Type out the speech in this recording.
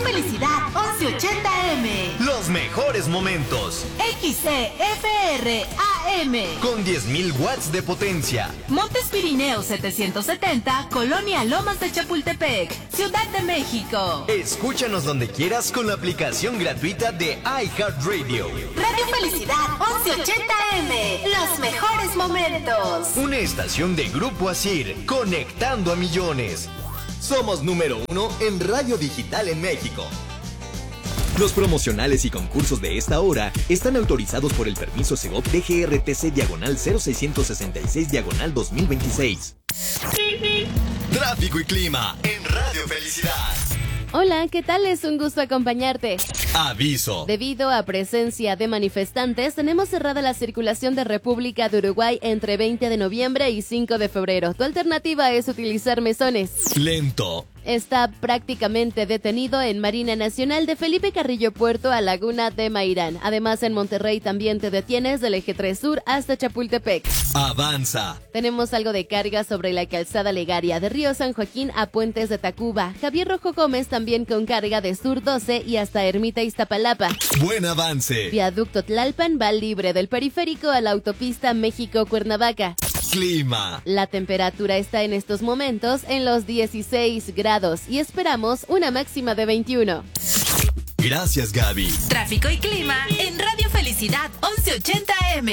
Felicidad 1180M. Los mejores momentos. XCFR AM. Con 10.000 watts de potencia. Montes Pirineo 770, Colonia Lomas de Chapultepec, Ciudad de México. Escúchanos donde quieras con la aplicación gratuita de iHeartRadio. Radio Felicidad 1180M. Los mejores momentos. Una estación de Grupo Asir, conectando a millones. Somos número 1 en radio digital en México. Los promocionales y concursos de esta hora están autorizados por el permiso Segov DGRTC/0666/2026. Tráfico y clima en Radio Felicidad. Hola, ¿qué tal? Es un gusto acompañarte. Aviso. Debido a presencia de manifestantes, tenemos cerrada la circulación de República de Uruguay entre 20 de noviembre y 5 de febrero. Tu alternativa es utilizar mesones. Lento. Está prácticamente detenido en Marina Nacional de Felipe Carrillo Puerto a Laguna de Mairán. Además, en Monterrey también te detienes del Eje 3 Sur hasta Chapultepec. Avanza. Tenemos algo de carga sobre la calzada Legaria de Río San Joaquín a Puentes de Tacuba. Javier Rojo Gómez también con carga de Sur 12 y hasta Ermita Iztapalapa. Buen avance. Viaducto Tlalpan va libre del periférico a la autopista México-Cuernavaca. Clima. La temperatura está en estos momentos en los 16 grados y esperamos una máxima de 21. Gracias, Gaby. Tráfico y clima en Radio Felicidad 1180M.